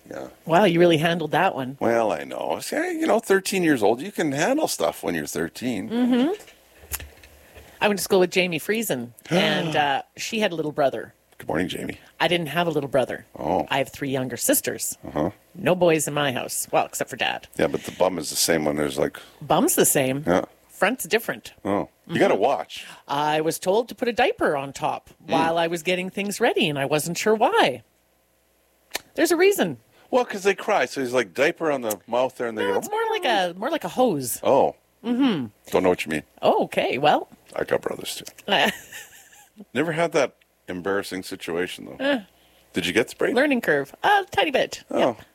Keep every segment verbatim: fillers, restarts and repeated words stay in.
Yeah. Wow, you really handled that one. Well, I know. See, you know, thirteen years old, you can handle stuff when you're thirteen. Mm-hmm. I went to school with Jamie Friesen, and uh, she had a little brother. Good morning, Jamie. I didn't have a little brother. Oh. I have three younger sisters. Uh-huh. No boys in my house. Well, except for Dad. Yeah, but the bum is the same one. There's like... Bum's the same. Yeah. Front's different. Oh. You got to watch. I was told to put a diaper on top mm. while I was getting things ready, and I wasn't sure why. There's a reason. Well, because they cry, so he's like diaper on the mouth there, and they no, go... it's more like a more like a hose. Oh. Mm-hmm. Don't know what you mean. Oh, okay, well... I got brothers, too. Never had that embarrassing situation, though. Uh, Did you get sprayed? Learning curve. A uh, tiny bit. Oh. Yep.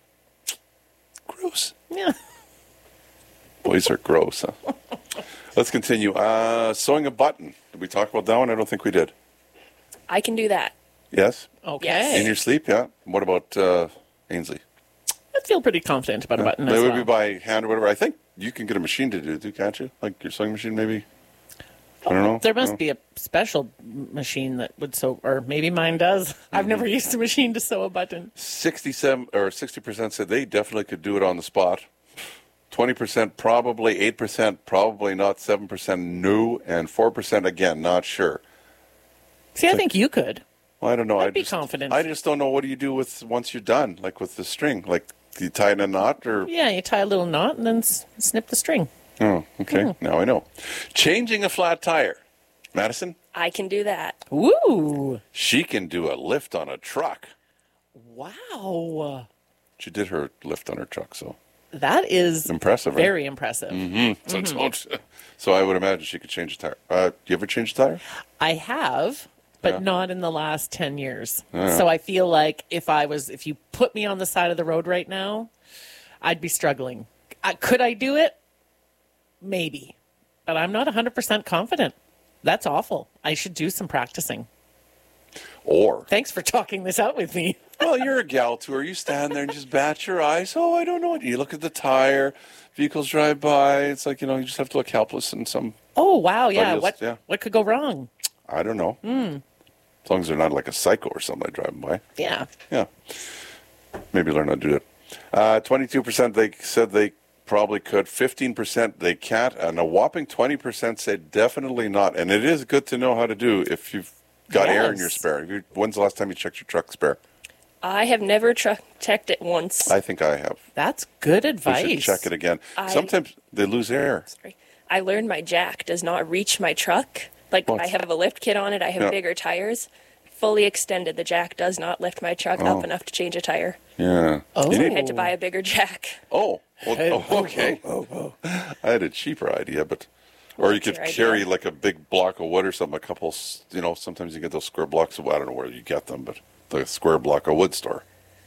Gross. Yeah. Boys are gross, huh? Let's continue. Uh, sewing a button. Did we talk about that one? I don't think we did. I can do that. Yes? Okay. Yes. In your sleep, yeah. What about uh, Ainsley? I feel pretty confident about a button yeah. as It would well. be by hand or whatever. I think you can get a machine to do it, too, can't you? Like your sewing machine, maybe? I don't know. There must no. be a special machine that would sew, or maybe mine does. Mm-hmm. I've never used a machine to sew a button. sixty-seven or sixty percent said they definitely could do it on the spot. twenty percent probably, eight percent probably not, seven percent no, and four percent again, not sure. See, so, I think you could. Well, I don't know. I'd I be just, confident. I just don't know what do you do with once you're done, like with the string. Like, do you tie in a knot or? Yeah, you tie a little knot and then s- snip the string. Oh, okay. Mm. Now I know. Changing a flat tire. Madison? I can do that. Ooh. She can do a lift on a truck. Wow. She did her lift on her truck, so. That is impressive. Very right? impressive. Mm-hmm. So, mm-hmm. Don't, so I would imagine she could change a tire. Uh, do you ever change a tire? I have, but yeah. not in the last ten years. Yeah. So I feel like if I was, if you put me on the side of the road right now, I'd be struggling. Uh, could I do it? Maybe. But I'm not one hundred percent confident. That's awful. I should do some practicing. Or. Thanks for talking this out with me. Well, you're a gal tour. You stand there and just bat your eyes. Oh, I don't know. You look at the tire. Vehicles drive by. It's like, you know, you just have to look helpless in some. Oh, wow. Yeah. Just, what yeah. What could go wrong? I don't know. Mm. As long as they're not like a psycho or somebody driving by. Yeah. Yeah. Maybe learn how to do it. Uh, twenty-two percent they said they probably could. fifteen percent they can't. And a whopping twenty percent said definitely not. And it is good to know how to do if you've got yes. air in your spare. When's the last time you checked your truck spare? I have never tr- checked it once. I think I have. That's good advice. We should check it again. I, Sometimes they lose air. Sorry. I learned my jack does not reach my truck. Like, what? I have a lift kit on it. I have yeah. bigger tires. Fully extended, the jack does not lift my truck oh. up enough to change a tire. Yeah. Oh. So I had to buy a bigger jack. Oh. Well, oh okay. Oh, oh, oh. I had a cheaper idea, but... Or you could carry like a big block of wood or something, a couple, you know, sometimes you get those square blocks of wood. I don't know where you get them, but the square block of wood store.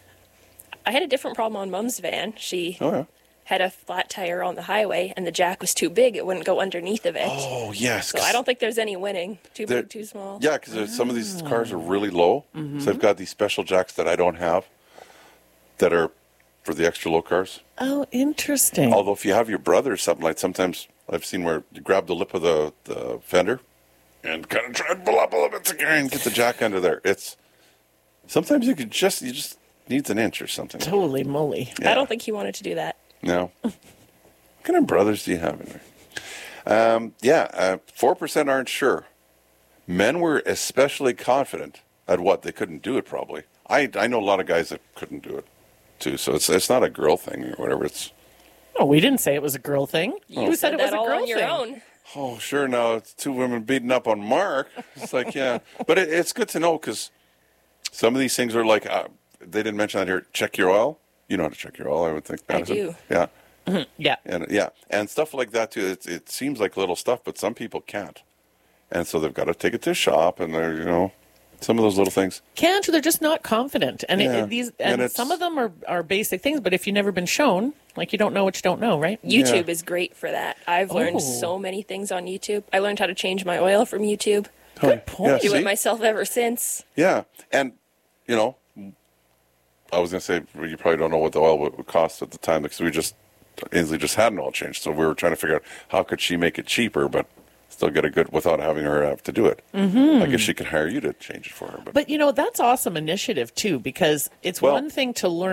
I had a different problem on Mom's van. She oh, yeah. had a flat tire on the highway, and the jack was too big. It wouldn't go underneath of it. Oh, yes. So I don't think there's any winning. Too big, too small. Yeah, because oh. some of these cars are really low. Mm-hmm. So they've got these special jacks that I don't have that are for the extra low cars. Oh, interesting. Although if you have your brother or something, like sometimes I've seen where you grab the lip of the, the fender and kind of try to pull up a little bit and get the jack under there. It's sometimes you could just, you just needs an inch or something. Holy moly. Yeah. I don't think he wanted to do that. No. What kind of brothers do you have in there? Um, yeah, uh, four percent aren't sure. Men were especially confident at what? They couldn't do it probably. I I know a lot of guys that couldn't do it too, so it's it's not a girl thing or whatever. It's. Oh, we didn't say it was a girl thing. You oh. said, said it was that a all girl on your thing. Own. Oh, sure. Now it's two women beating up on Mark. It's like, yeah. But it, it's good to know because some of these things are like, uh, they didn't mention that here. Check your oil. You know how to check your oil, I would think. Madison. I do. Yeah. Mm-hmm. Yeah. And yeah. And stuff like that, too. It, it seems like little stuff, but some people can't. And so they've got to take it to a shop and they're, you know, some of those little things. Can't, they're just not confident. And, yeah. it, it, these, and, and some of them are, are basic things, but if you've never been shown, like you don't know what you don't know, right? YouTube yeah. is great for that. I've oh. learned so many things on YouTube. I learned how to change my oil from YouTube. Good point. I do it myself ever since. Yeah. And, you know, I was going to say, well, you probably don't know what the oil would, would cost at the time because we just, Ainsley just had an oil change. So we were trying to figure out how could she make it cheaper, but still get a good without having her have to do it. Mm-hmm. I guess she could hire you to change it for her. But, but you know, that's awesome initiative too, because it's well, one thing to learn